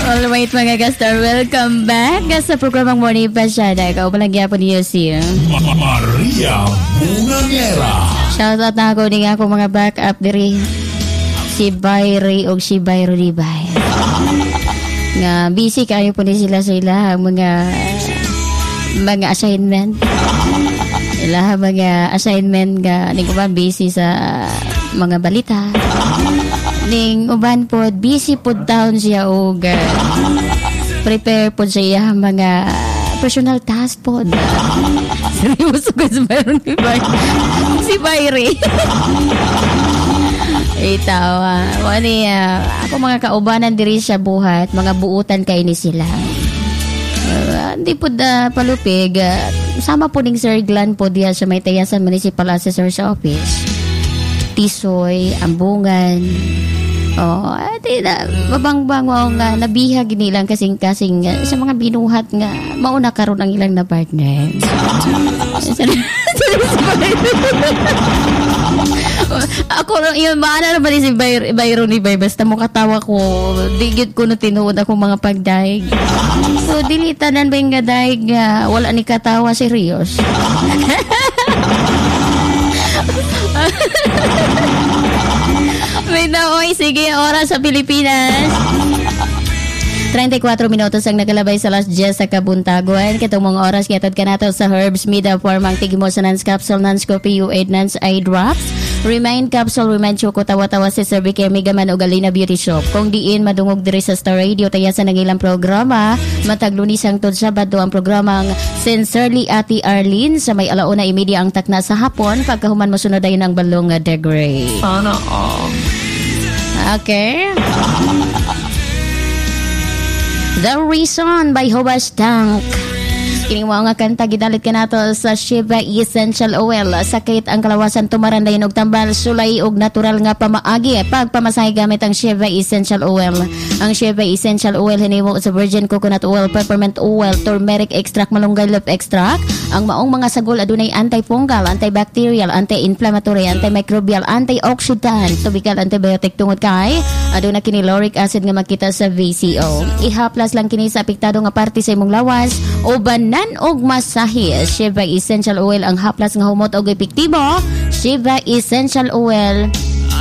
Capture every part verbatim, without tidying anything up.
Alright mga kastar, welcome back sa programang Morning Pasyada. Ikaw palagya po niyo si Maria Bunganera. Shoutout na ako din ako mga backup diri si Bayri o si Bayro di Bay. Nga busy kayo po ni sila sa ilang mga mga assignment. Ilang mga assignment nga ni ko ba busy sa mga balita. Ning uban po busy po down siya og uh, prepare po siya mga personal task po. Seryoso ko sa mayroon ni Bay. Si Bayri. Itaw, wani uh, ako mga kaubanan diri sa buhat, mga buutan kay ni sila. Hindi uh, po da palupig. Uh, sama po ning Sir Glan po diya sa may Tayasan Municipal Assessor sa office. Tisoy, Ambungan. Oh, ati na mabangbang mo nga nabihag nilang kasing-kasing uh, sa mga binuhat nga mauna karon ang ilang na partner. Ako yun, maana naman si Bayro, Bayro ni Bay. Basta mo katawa ko, digit ko na tinuod ako mga pagdaig. So, dilitanan ba yung daig nga wala ni katawa, serious? May naoy, sige, oras sa Pilipinas. thirty-four minutos ang nagalabay sa last Jess sa Kabuntaguan. Katong mga oras kiatad ka nato sa Herbs Mida Formang Tigimo sa Nans Capsule, Nans Coffee, U eight Nans Eye Drops. Remind Capsule, Remind Choco, tawa-tawa si Sir Vicky Migaman o Galina Beauty Shop. Kung diin madungog diri sa Star Radio, taya sa nagilang programa. Mataglunis ang tod Sabado ang programang Sincerely Ati Arlene sa may alauna imedya ang takna sa hapon. Pagkahuman masunod ayon ang balong de Grey. Sana all. Okay. The Reason by Hobas Tank. Kining mga nga kanta gidalit ka nato sa Shiva Essential Oil. Sakit ang kalawasan tumarandayon og tambal, sulay og natural nga pamaagi pagpamasahe gamit ang Shiva Essential Oil. Ang Shiva Essential Oil hinimo sa virgin coconut oil, peppermint oil, turmeric extract, malunggay leaf extract. Ang maong mga sagol adunay antifungal, antibacterial, anti-inflammatory, antimicrobial, antioxidant, topical antibiotic tungod kay aduna kini lauric acid nga makita sa V C O. Ihaplas lang kini sa apektado nga parte sa imong lawas o banan og masahe. Shiva Essential Oil ang haplas nga humot og epektibo. Shiva Essential Oil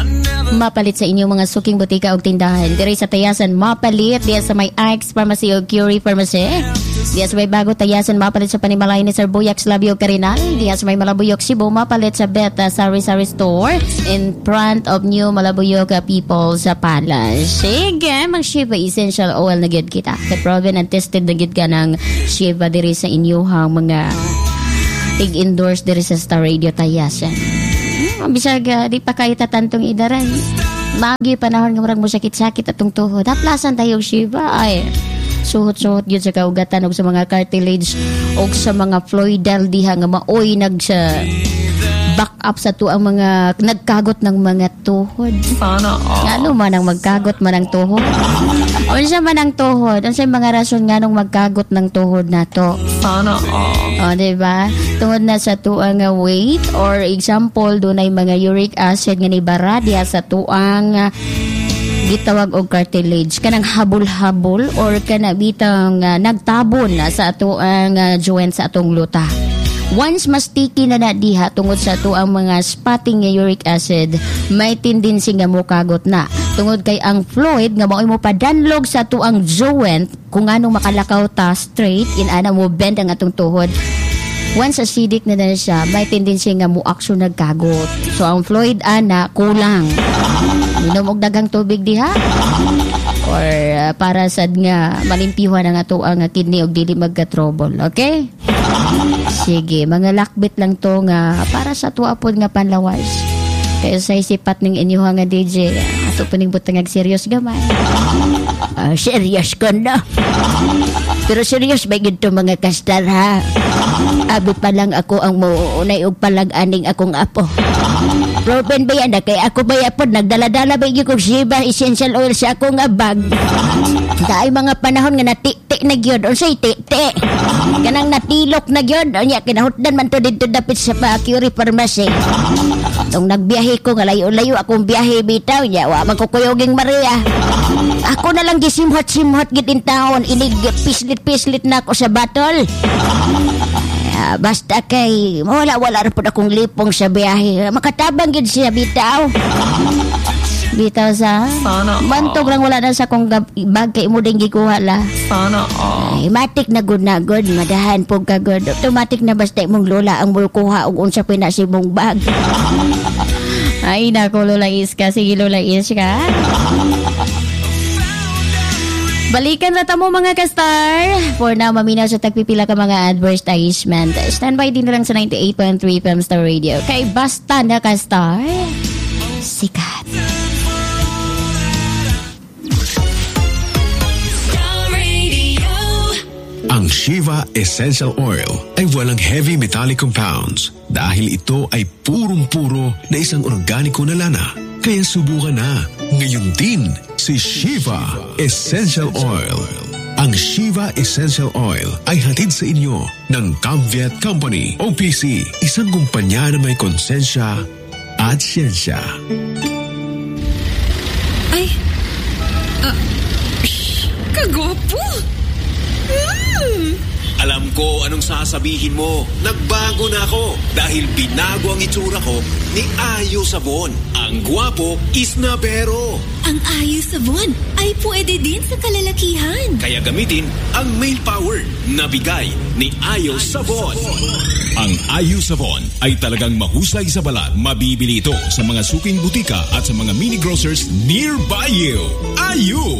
mapalit sa inyong mga suking butika o tindahan. Diri sa Tayasan mapalit diya sa may Ike's Pharmacy o Curie Pharmacy. Diya sa may Bago Tayasan mapalit sa Panimalay ni Sir Buyak Labio Carinal. Diya sa may Malabuyok Cebu mapalit sa Beta Sari Sari Store in front of New Malabuyok People sa Palace. Sige, mag Shiva Essential Oil na gyud kita. The proven and tested na gyud ka ng Shiva diri sa inyong mga tig-endorse diri sa Star Radio Tayasan. Bisag uh, di pa kayo tatantong idaran. Magi panahon nga murag mo sakit-sakit atong tuhod. Haplasan tayo Shiva ay suhot-suhot yun sa kaugatan o sa mga cartilage o sa mga fluidal diha nga maoy nag sa back up sa to ang mga nagkagot ng mga tuhod. Sana all. Ano man ang magkagot man ang tuhod? Unsa man ang tuhod? Unsa mga rason nga nung magkagot ng tuhod nato? Sana all. O, diba? Tungod na sa tuang uh, weight or example, doon ay mga uric acid nga ni Baradia sa tuang uh, gitawag og cartilage. Kanang habol-habol or kanang bitang uh, nagtabon uh, sa tuang uh, joint sa atong luta. Once mas sticky na na diha tungod sa tuang mga spotting nga uric acid, may tendency nga mokagot na. Tungod kay ang fluid nga maoy mo padanlog sa tuang joint kung anong makalakaw ta straight in ana mo bend ang atong tuhod. Once acidic na na siya, may tendency nga mo aksyon nagkagot. So ang fluid ana kulang. Minom og daghang tubig diha or uh, para sad nga malimpiwan ang ato ang kidney og dili magka-trouble. Okay? Sige, mga lakbit lang to nga para sa tuapod nga panlawas. Kaya sa isipat ning inyo nga D J, ato puning butang serious gamay. Uh, serious ko na. Pero serious ba gito mga kastar ha? Abi pa lang ako ang muunay og palag-aning akong apo. Proven ba yan na? Kaya ako ba yapod nagdala-dala ba yung kong Shiva Essential Oil sa akong bag? Dahil mga panahon nga nati-ti na gyud. O say ti-ti. Kanang natilok na gyud. O niya, kinahutdan man to dito dapit sa pa Curie Pharmacy. Nung nagbiyahe ko, nga layo-layo akong biyahe bitaw niya, wa magkukuyoging Maria. Ako na lang gisimhot-simhot gitin taon, ilig pislit-pislit na ako sa batol. Uh, basta kay, wala-wala rin po akong lipong sa biyahe. Makatabang gid siya bitaw. Bitaw sa Sana bantog lang wala na sa kong bag kay mo ding gikuha la. Sana all. Ay, matik na good na good, madahan po ka good. Automatic na basta mong lola ang mulkuha og unsa pinasi mong bag. Ay nako, Lola Iska, sige Lola Iska. Balikan na tamo mga ka-star. For now, maminaw sa tagpipila ka mga advertisement. Standby din na lang sa ninety-eight point three F M Star Radio. Kay basta na ka-star, sikat. Ang Shiva Essential Oil ay walang heavy metallic compounds dahil ito ay purong-puro na isang organiko na lana. Kaya subukan na ngayon din si Shiva Essential Oil. Ang Shiva Essential Oil ay hatid sa inyo ng Camviet Company o P C, isang kumpanya na may konsensya at siyensya. Ay, uh, shh, kagwapo! Mm. Alam ko anong sasabihin mo. Nagbago na ako dahil binago ang itsura ko ni Ayo Sabon. Ang gwapo is na pero. Ang Ayo Sabon ay pwede din sa kalalakihan. Kaya gamitin ang male power na bigay ni Ayo Sabon. Ang Ayo Sabon ay talagang mahusay sa balat. Mabibili ito sa mga suking butika at sa mga mini grocers nearby you. Ayo!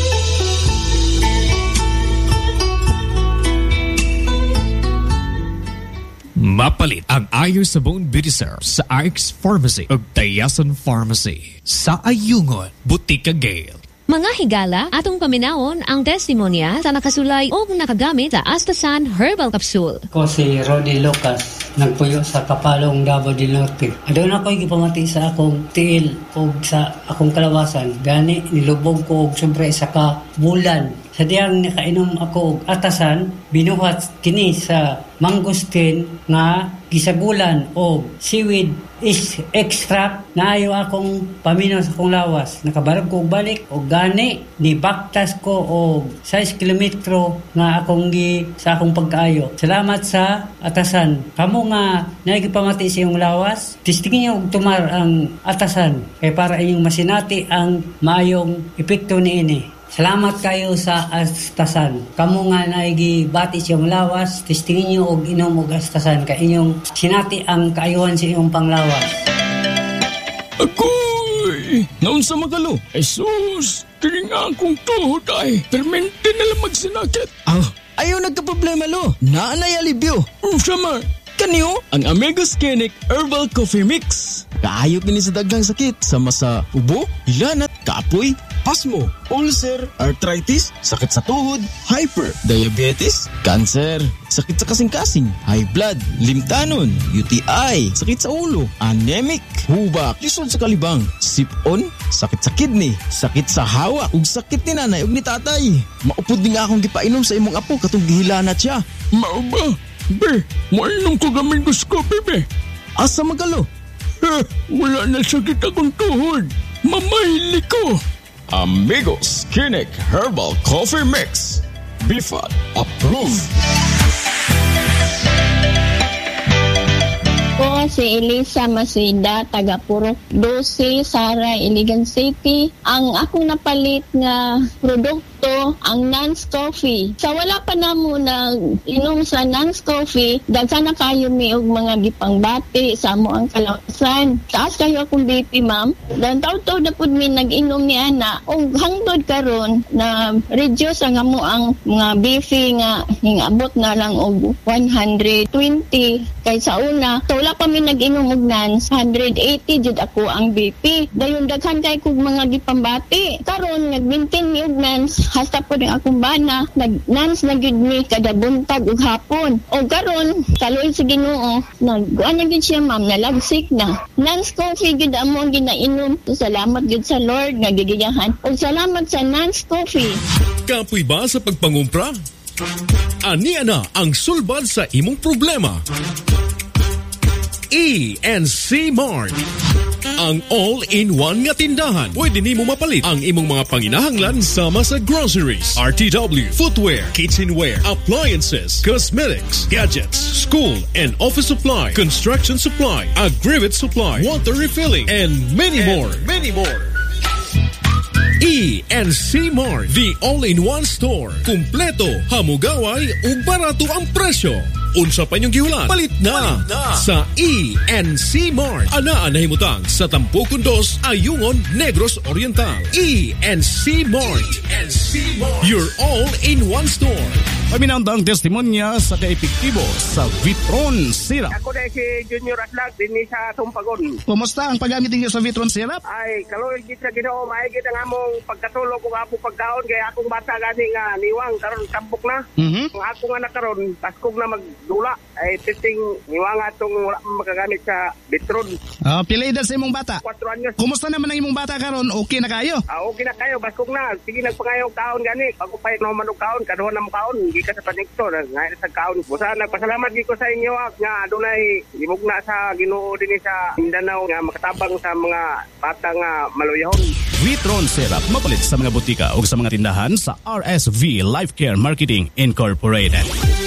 Mapalit ang Ayo Sabon Beauty Syrup sa R X Pharmacy ug Tayasan Pharmacy sa Ayungon, Butika Gale. Mga higala, atong paminawon ang testimonya sa nakasulay o nakagamit sa Astasan Herbal Capsule. Ako si Rodi Lucas, nagpuyo sa Kapalong, Davao del Norte. Doon ako ipamati sa akong tiil o sa akong kalawasan. Gani, nilubog ko og sobre sa kabulan. Sa diyang nakainom ako og atasan, binuhat kini sa mangustin nga gisagulan o seaweed is extract na ayaw akong paminaw sa akong lawas. Nakabarog ko og balik o gani ni baktas ko og sais kilometro nga akong gi sa akong pagkaayo. Salamat sa atasan. Kamo nga naigipamati sa iyong lawas, tistingin niyo og tumar ang atasan kay para inyong masinati ang maayong epekto niini. Salamat kayo sa astasan. Kamu nga naigibati siyang lawas, testingin niyo og inom og astasan kay inyong sinati ang kaayuhan sa iyong panglawas. Agoy! Naun sa magalo? Jesus! Kini nga akong tuhod ay permente na lang magsinakit. Ah, ayaw nagka-problema lo. Naanay alibyo. Um, sama. Kaniyo? Ang Amigos Clinic Herbal Coffee Mix. Kaayok kini sa daghang sakit sama sa ubo, hilanat, kaapoy, pasmo, ulcer, arthritis, sakit sa tuhod, hyper, diabetes, cancer, sakit sa kasing-kasing, high blood, limtanon, U T I, sakit sa ulo, anemic, hubak, lisod sa kalibang, sipon, sakit sa kidney, sakit sa hawa, ug sakit ni nanay ug ni tatay. Maupod din nga akong gipainom sa imong apo katong gihilanat siya. Mao ba? Be, mainom ko gamit ko bebe. Asa magalo? Eh, wala na sakit akong tuhod. Mamahili ko. Amigos Clinic Herbal Coffee Mix. B F A D approved. Ako si Elisa Masida, taga Purok twelve, Sara, Iligan City. Ang akong napalit nga produkto, ang Nance Coffee. Sa wala pa na mo na inom sa Nance Coffee, dagsa na kayo mi og mga gipangbati sa mo ang kalawasan. Taas kayo akong B P, ma'am. Dan taw-taw na pud mi nag-inom ni ana. Og hangtod karon na reduce ang amo ang mga B P nga hingabot na lang og one hundred twenty kay sa una. So wala pa mi nag-inom og Nance, one hundred eighty jud ako ang B P. Dayon daghan kay kog mga gipambati. Karon nag-maintain mi og Nance hasta po rin akong bana, nag-nance na gyud mi kada buntag ug hapon. O karon, kaloy sa Ginoo, nag-guan na gyud siya ma'am, nalagsik na. Nance Coffee gyud amo ang ginainom. So, salamat gyud sa Lord nga gigiyahan. O salamat sa Nance Coffee. Kapoy ba sa pagpangumpra? Ani ana ang sulbad sa imong problema. E and C Mart. Ang all-in-one nga tindahan. Pwede nimo mapalit ang imong mga panginahanglan sama sa groceries, R T W, footwear, kitchenware, appliances, cosmetics, gadgets, school and office supply, construction supply, aggregate supply, water refilling, and many and more. Many more. E and C Mart, the all-in-one store. Kumpleto, hamugaway, ug barato ang presyo. Unsa pa inyong gihulat? Palit na, Palit na sa E and C Mart. Anaan na himutang sa Tampukon dos, Ayungon, Negros Oriental. E and C Mart. E and C Mart. Your all-in-one store. Paminantang testimonya sa kaepektibo sa Vitron Syrup. Ako na si Junior Atlag din sa Tumpagon. Kumusta ang paggamit niyo sa Vitron Syrup? Ay, kaloy gid sa Ginoo, maigit ang among pagkatulog ko apo pagkaon kay akong bata gani nga niwang karon tambok na. Mhm. Ang ako nga nakaron, paskog na magdula ay testing niwang atong wala makagamit sa Vitron. Ah, pila edad sa imong bata? four anyos. Kumusta naman ang imong bata karon? Okay na kayo? Ah, okay na kayo, baskog na. Sige nagpangayong taon gani. Pag upay no manug kaon, kaduha na mo kaon, hindi ka sa panektor, nga sa kaon. Busa nagpasalamat gid ko sa inyo nga adunay gimugna sa Ginoo dinhi sa Mindanao nga makatabang sa mga bata nga maluyahon. Vitron Syrup mapalit sa mga butika o sa mga tindahan sa R S V Life Care Marketing Incorporated.